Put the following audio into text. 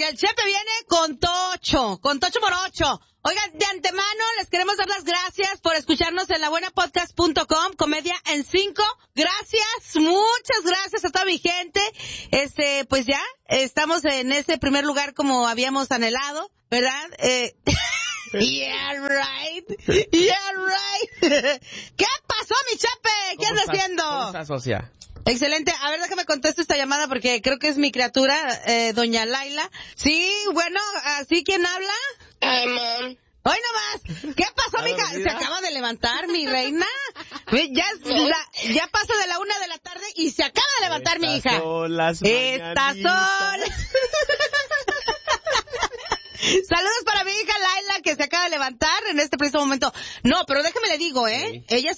el Chepe viene con Tocho Morocho. Oigan, de antemano les queremos dar las gracias por escucharnos en labuenapodcast.com, Comedia en 5. Gracias, muchas gracias a toda mi gente. Pues ya, estamos en ese primer lugar como habíamos anhelado, ¿verdad? Yeah, right. ¿Qué pasó, mi Chepe? ¿Qué andas haciendo? ¿Cómo estás, socia? Excelente. A ver, déjame contestar esta llamada porque creo que es mi criatura, doña Laila. Sí, bueno, ¿así quién habla? Ay, mom. Hoy nomás. ¿Qué pasó, mija? Se acaba de levantar, mi reina. Ya pasa de la 1 de la tarde y se acaba de levantar, mi hija. Estas son. Saludos para mi hija Laila, que se acaba de levantar en este preciso momento. No, pero déjame le digo, Sí. Ella